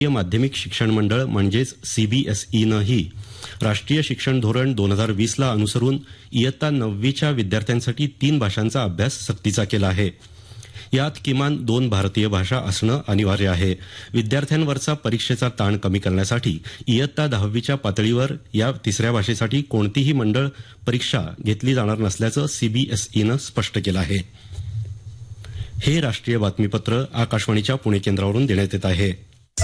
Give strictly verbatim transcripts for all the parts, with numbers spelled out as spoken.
माध्यमिक शिक्षण मंडळ म्हणजेच सीबीएसईनंही राष्ट्रीय शिक्षण धोरण दोन हजार वीस ला अनुसरून इयत्ता नववीच्या विद्यार्थ्यांसाठी तीन भाषांचा अभ्यास सक्तीचा केला आहे. यात किमान दोन भारतीय भाषा असणं अनिवार्य आहे. विद्यार्थ्यांवरचा परीक्षेचा ताण कमी करण्यासाठी इयत्ता दहावीच्या पातळीवर या तिसऱ्या भाषेसाठी कोणतीही मंडळ परीक्षा घेतली जाणार नसल्याचं सीबीएसईनं स्पष्ट केलं आहे. हे राष्ट्रीय बातमीपत्र आकाशवाणीच्या पुणे केंद्रावरून देण्यात येत आहे.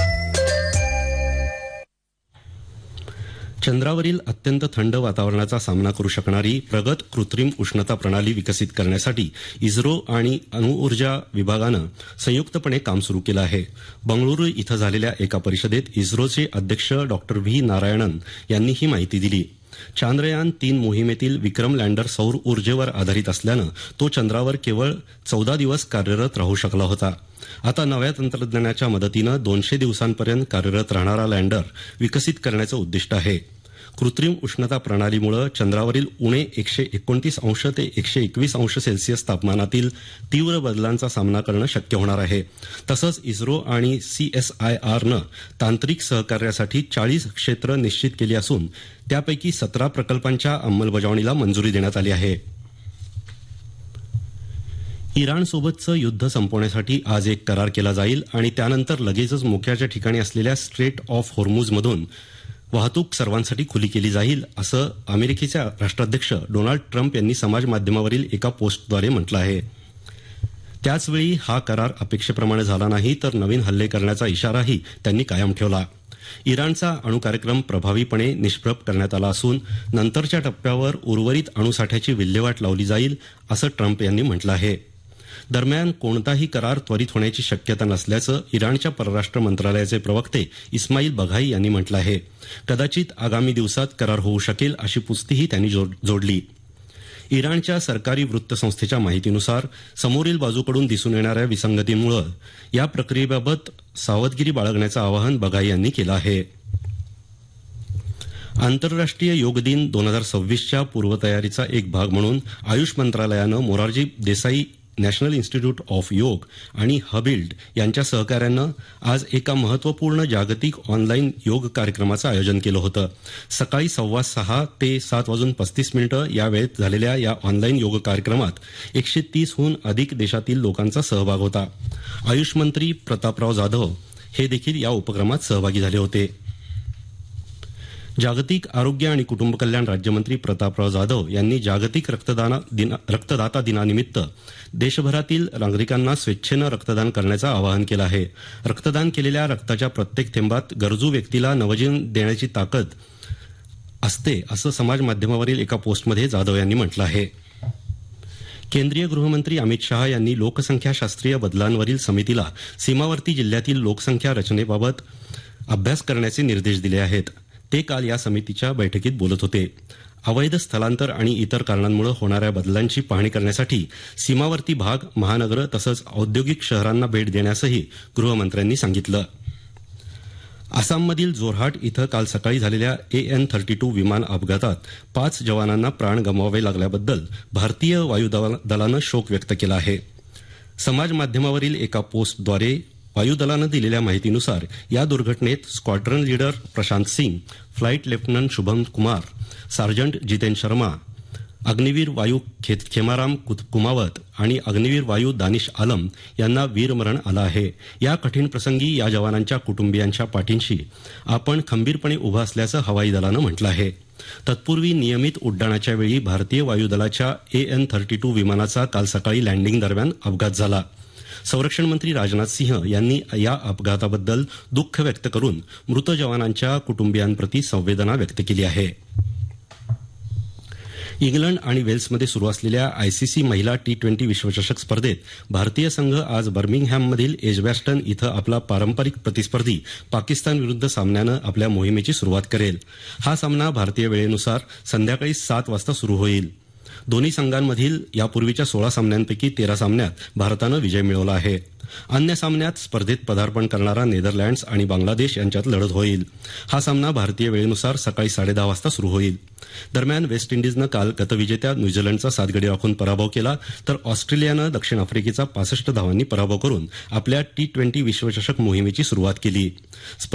चंद्रावरील अत्यंत थंड वातावरणाचा सामना करू शकणारी प्रगत कृत्रिम उष्णता प्रणाली विकसित करण्यासाठी इस्रो आणि अणुऊर्जा विभागानं संयुक्तपणे काम सुरू केलं आहे. बंगळुरू इथं झालेल्या एका परिषदेत इस्रोचे अध्यक्ष डॉक्टर व्ही नारायणन यांनी ही माहिती दिली. चांद्रयान तीन मोहिमेतील विक्रम लँडर सौर ऊर्जेवर आधारित असल्यानं तो चंद्रावर केवळ चौदा दिवस कार्यरत राहू शकला होता. आता नव्या तंत्रज्ञानाच्या मदतीनं दोनशे दिवसांपर्यंत कार्यरत राहणारा लँडर विकसित करण्याचं उद्दिष्ट आहे. कृत्रिम उष्णता प्रणालीमुळे चंद्रावरील उणे एकशे एकोणतीस अंश ते एकशे एकवीस अंश सेल्सिअस तापमानातील तीव्र बदलांचा सामना करणं शक्य होणार आहे. तसंच इस्रो आणि सीएसआयआरनं तांत्रिक सहकार्यासाठी चाळीस क्षेत्र निश्चित केली असून त्यापैकी सतरा प्रकल्पांच्या अंमलबजावणीला मंजुरी देण्यात आली आहे. इराणसोबतचं युद्ध संपवण्यासाठी आज एक करार केला जाईल आणि त्यानंतर लगेचच मोक्याच्या ठिकाणी असलेल्या स्ट्रेट ऑफ होर्मुझमधून वाहतूक सर्वांसाठी खुली केली जाईल असं अमेरिकेचे राष्ट्राध्यक्ष डोनाल्ड ट्रम्प यांनी समाज माध्यमावरील एका पोस्टद्वारे म्हटलं आहे. त्याचवेळी हा करार अपेक्षेप्रमाणे झाला नाही तर नवीन हल्ले करण्याचा इशाराही त्यांनी कायम ठेवला. इराणचा अणुकार्यक्रम प्रभावीपणे निष्प्रभ करण्यात आला असून नंतरच्या टप्प्यावर उर्वरित अणुसाठ्याची विल्हेवाट लावली जाईल असं ट्रम्प यांनी म्हटलं आहे. दरम्यान कोणताही करार त्वरित होण्याची शक्यता नसल्याचं इराणच्या परराष्ट्र मंत्रालयाचे प्रवक्ते इस्माईल बघाई यांनी म्हटलं आहे. कदाचित आगामी दिवसात करार होऊ शकेल अशी पुस्तीही त्यांनी जोडली. इराणच्या सरकारी वृत्तसंस्थेच्या माहितीनुसार समोरील बाजूकडून दिसून येणाऱ्या विसंगतीमुळे या प्रक्रियेबाबत सावधगिरी बाळगण्याचं आवाहन बघाई यांनी केलं आहे. आंतरराष्ट्रीय योग दिन दोन हजार सव्वीसच्या पूर्वतयारीचा एक भाग म्हणून आयुष मंत्रालयानं Morarji Desai national institute of योग आणि हबिल्ड यांच्या सहकार्यानं आज एका महत्वपूर्ण जागतिक ऑनलाईन योग कार्यक्रमाचं आयोजन केलं होतं. सकाळी सव्वा सहा ते सात वाजून पस्तीस मिनिटं या वेळेत झालेल्या या ऑनलाईन योग कार्यक्रमात एकशे तीसहून अधिक देशातील लोकांचा सहभाग होता. आयुष मंत्री प्रतापराव जाधव हे देखील या उपक्रमात सहभागी झाले होते. जागतिक आरोग्य आणि कुटुंब कल्याण राज्यमंत्री प्रतापराव जाधव यांनी जागतिक रक्तदाता दिनानिमित्त देशभरातील नागरिकांना स्वेच्छेनं रक्तदान करण्याचं आवाहन केलं आहे. रक्तदान केलेल्या रक्ताच्या प्रत्येक थेंबात गरजू व्यक्तीला नवजीवन देण्याची ताकद असते असं समाज माध्यमावरील एका पोस्टमध्ये जाधव यांनी म्हटलं आहे. केंद्रीय गृहमंत्री अमित शहा यांनी लोकसंख्याशास्त्रीय बदलांवरील समितीला सीमावर्ती जिल्ह्यातील लोकसंख्या रचनेबाबत अभ्यास करण्याचे निर्देश दिले आहेत. ते काल या समितीच्या बैठकीत बोलत होते. अवैध स्थलांतर आणि इतर कारणांमुळे होणाऱ्या बदलांची पाहणी करण्यासाठी सीमावर्ती भाग, महानगरं तसंच औद्योगिक शहरांना भेट देण्यासही गृहमंत्र्यांनी सांगितलं. आसाममधील जोरहाट इथं काल सकाळी झालेल्या ए एन थर्टी टू विमान अपघातात पाच जवानांना प्राण गमवावे लागल्याबद्दल भारतीय वायुदलानं शोक व्यक्त केला आहे. समाज माध्यमावरील एका पोस्टद्वारे वायुदलानं दिलेल्या माहितीनुसार या दुर्घटनेत squadron leader Prashant Singh, flight lieutenant Shubham Kumar, sergeant Jiten Sharma, Agniveer वायू खेमाराम कुमावत आणि अग्निवीर वायू दानिश आलम यांना वीरमरण आलं आहे. या कठीण प्रसंगी या जवानांच्या कुटुंबियांच्या पाठींशी आपण खंबीरपणे उभं असल्याचं हवाई दलानं म्हटलं आहे. तत्पूर्वी नियमित उड्डाणाच्या वेळी भारतीय वायुदलाच्या ए एन थर्टी टू विमानाचा काल सकाळी लँडिंग दरम्यान अपघात झाला. संरक्षण मंत्री राजनाथ सिंह यांनी या अपघाताबद्दल दुःख व्यक्त करून मृत जवानांच्या कुटुंबियांप्रती संवेदना व्यक्त केली आहे. इंग्लंड आणि वेल्समध्ये सुरू असलेल्या आयसीसी महिला टी ट्वेंटी विश्वचषक स्पर्धेत भारतीय संघ आज बर्मिंगहॅममधील एजबॅस्टन इथं आपला पारंपरिक प्रतिस्पर्धी पाकिस्तान विरुद्ध सामन्यानं आपल्या मोहिमेची सुरुवात करेल. हा सामना भारतीय वेळेनुसार संध्याकाळी सात वाजता सुरू होईल. दोन्ही संघांमधील यापूर्वीच्या सोळा सामन्यांपैकी तेरा सामन्यात भारतानं विजय मिळवला आहे. अन्य सामन्यात स्पर्धेत पदार्पण करणारा नेदरलँड्स आणि बांगलादेश यांच्यात लढत होईल. हा सामना भारतीय वेळेनुसार सकाळी साडेदहा वाजता सुरू होईल. दरम्यान वेस्ट इंडिजनं काल गतविजेत्या न्यूझीलंडचा सात गडी राखून पराभव केला, तर ऑस्ट्रेलियानं दक्षिण आफ्रिकेचा पासष्ट धावांनी पराभव करून आपल्या टी ट्वेंटी विश्वचषक मोहिमेची सुरुवात केली.